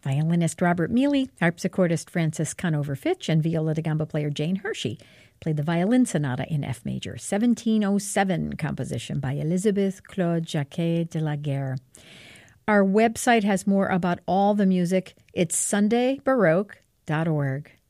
Violinist Robert Mealy, harpsichordist Francis Conover-Fitch, and viola da gamba player Jane Hershey played the Violin Sonata in F major, 1707 composition by Elizabeth Claude Jacquet de la Guerre. Our website has more about all the music. It's sundaybaroque.org.